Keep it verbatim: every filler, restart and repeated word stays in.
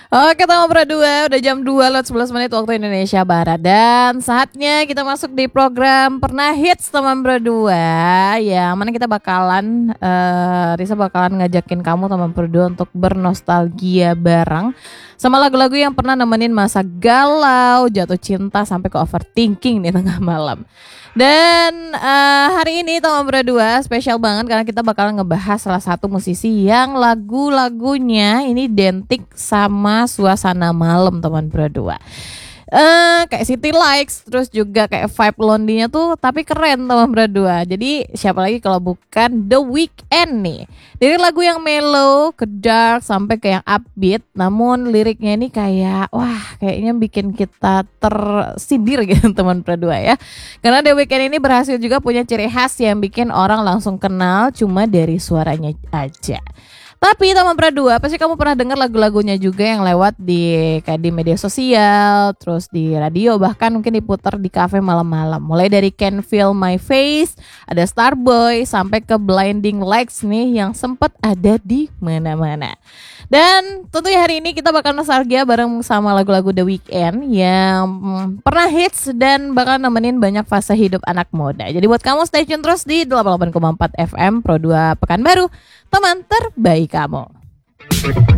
Oke, teman berdua, udah jam dua lewat sebelas menit waktu Indonesia Barat. Dan saatnya kita masuk di program Pernah Hits teman berdua. Ya, mana kita bakalan uh, Risa bakalan ngajakin kamu teman berdua untuk bernostalgia bareng sama lagu-lagu yang pernah nemenin masa galau, jatuh cinta, sampai ke overthinking di tengah malam. Dan uh, hari ini teman berdua spesial banget karena kita bakalan ngebahas salah satu musisi yang lagu-lagunya ini identik sama suasana malam teman berdua. Uh, kayak City Lights, terus juga kayak vibe Londinya tuh tapi keren teman berdua. Jadi siapa lagi kalau bukan The Weeknd nih. Dari lagu yang mellow ke dark sampai ke yang upbeat, namun liriknya ini kayak wah kayaknya bikin kita tersindir gitu teman berdua ya. Karena The Weeknd ini berhasil juga punya ciri khas yang bikin orang langsung kenal cuma dari suaranya aja. Tapi teman berdua, pasti kamu pernah dengar lagu-lagunya juga yang lewat di kayak di media sosial, terus di radio, bahkan mungkin diputar di kafe malam-malam. Mulai dari Can Feel My Face, ada Starboy, sampai ke Blinding Lights nih yang sempat ada di mana-mana. Dan tentunya hari ini kita bakal nostalgia bareng sama lagu-lagu The Weeknd yang hmm, pernah hits dan bakal nemenin banyak fase hidup anak muda. Jadi buat kamu stay tune terus di delapan puluh delapan koma empat F M Pro dua Pekanbaru, teman terbaik kamu.